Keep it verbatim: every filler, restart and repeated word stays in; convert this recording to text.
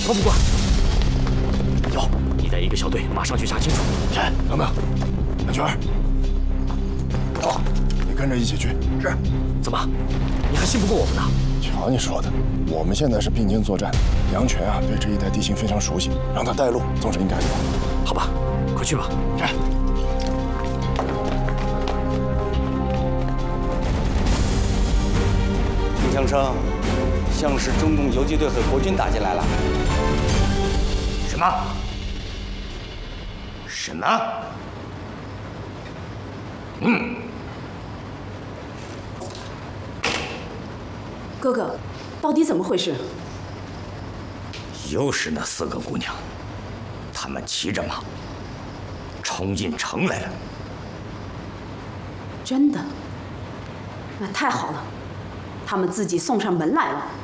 高副官， 有， 你带一个小队马上去查清楚。 是， 等等，杨全儿，走，你跟着一起去。 是。 怎么，你还信不过我们呢？ 瞧你说的，我们现在是并肩作战，杨全啊对这一带地形非常熟悉，让他带路总是应该的。 好吧，快去吧。 是。 丁香生，像是中共游击队和国军打进来了。 什么？什么？嗯。 哥哥，到底怎么回事？ 又是那四个姑娘，她们骑着马冲进城来了。 真的？那太好了。 他们自己送上门来了。